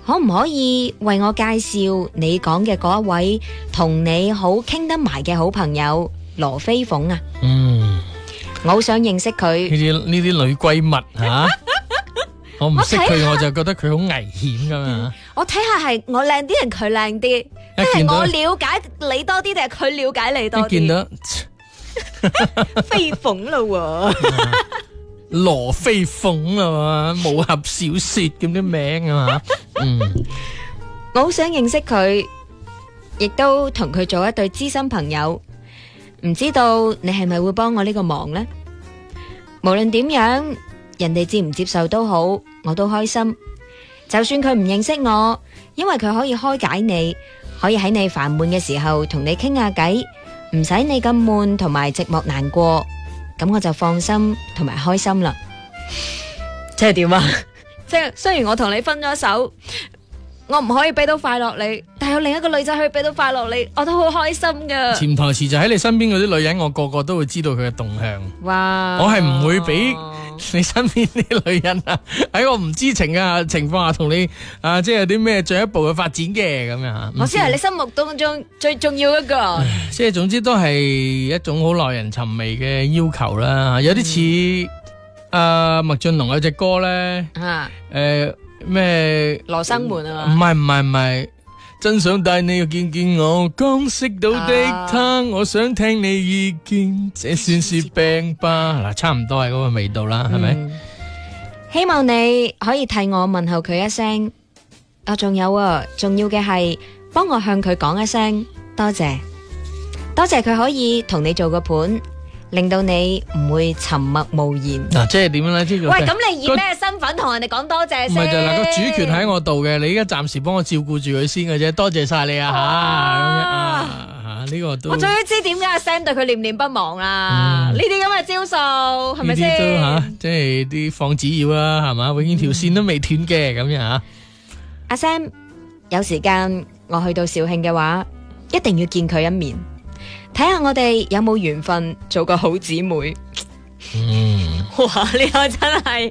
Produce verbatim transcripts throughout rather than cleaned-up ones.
可唔可以為我介紹你講嘅嗰一位同你好傾得埋嘅好朋友羅飛鳳啊？ 嗯， 我好想認識佢。 呢啲呢啲女閨蜜吓，我唔識佢我就覺得佢好危險噶嘛。 我睇下係我靚啲定佢靚啲，即係我了解你多啲定係佢了解你多啲？ 見到飛鳳啦喎， 羅飛鳳啊嘛，武俠小說咁啲名啊嘛。嗯， 我好想認識佢，亦都同佢做一對知心朋友。唔知道你係咪會幫我呢個忙呢？無論點樣，人哋接唔接受都好，我都開心。就算佢唔認識我，因為佢可以開解你，可以喺你煩悶嘅時候同你傾下偈，唔使你咁悶同埋寂寞難過，咁我就放心同埋開心啦。即係點啊？即係雖然我同你分咗手，我唔可以俾到快樂你，但係有另一個女仔可以俾到快樂你，我都好開心噶。 潛台詞就喺你身邊嗰啲女人，我個個都會知道佢嘅動向。 哇！ 我係唔會俾你身邊啲女人啊，喺我唔知情嘅情況下同你啊，即係有啲咩進一步嘅發展嘅咁樣吓。 我先係你心目當中最重要一個。 即係總之都係一種好耐人尋味嘅要求啦。有啲似啊麥浚龍有隻歌咧， 啊誒咩羅生門啊唔嘛？ 係唔係唔係。真想帶你去見見我剛識到的他，啊、我想聽你意見，這算是病吧？嗱，差唔多係嗰個味道啦，係咪、嗯？ 希望你可以替我問候佢一聲。啊，仲有啊，重要嘅係幫我向佢講一聲多謝，多謝佢可以同你做個伴，令到你唔會沉默無言。 嗱、啊，即係點樣咧？即係喂，咁你以咩身份同人哋講多謝先？ 唔係就嗱，個主權喺我度嘅，你而家暫時幫我照顧住佢先嘅啫，多謝晒你啊吓！啊吓呢個都， 我終於知點解阿 Sam 對佢念念不忘啦。呢啲咁嘅招數係咪先？ 呢啲都吓，即係啲放紙鷂啦，係嘛？永遠條線都未斷嘅咁樣吓。 阿 Sam 有時間我去到肇慶嘅話，一定要見佢一面。睇下我哋有冇緣分做個好姊妹。 嗯， 哇！呢個真係，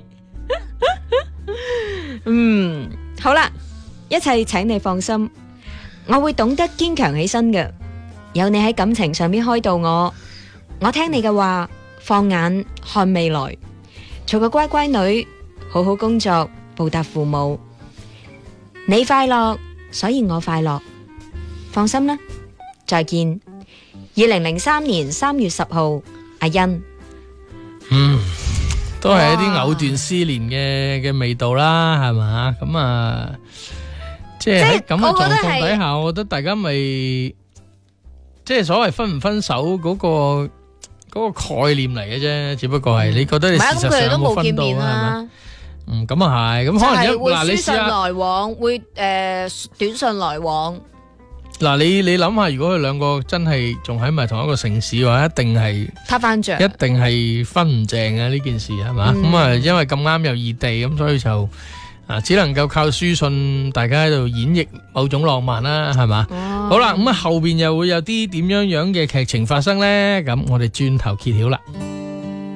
嗯，好啦，一切請你放心，我會懂得堅強起身嘅。有你喺感情上面開導我，我聽你嘅話，放眼看未來，做個乖乖女，好好工作，報答父母。你快樂，所以我快樂。放心啦，再見。二零零三年三月十號，阿欣。 嗯，都係一啲藕斷絲連嘅嘅味道啦，係嘛？咁啊，即係喺咁嘅狀況底下，我覺得大家咪即係所謂分唔分手嗰個嗰個概念嚟嘅啫，只不過係你覺得你事實上有冇分到啊？係咪？嗯，咁啊係，咁可能一嗱你試下，會書信來往，會誒短信來往。嗱，你你諗下，如果佢兩個真係仲喺埋同一個城市嘅話，一定係塌翻着， 一定係分唔正嘅呢件事係嘛？咁啊，因為咁啱又異地，咁所以就啊，只能夠靠書信，大家喺度演繹某種浪漫啦，係嘛？好啦，咁啊後邊又會有啲點樣樣嘅劇情發生咧？咁我哋轉頭揭曉啦。